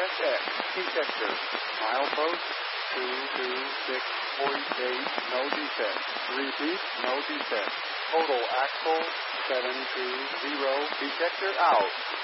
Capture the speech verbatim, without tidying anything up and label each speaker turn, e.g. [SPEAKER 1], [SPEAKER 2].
[SPEAKER 1] S X detector. Milepost two two six point eight, no defect. Repeat, no defect. Total axle seven two zero, detector out.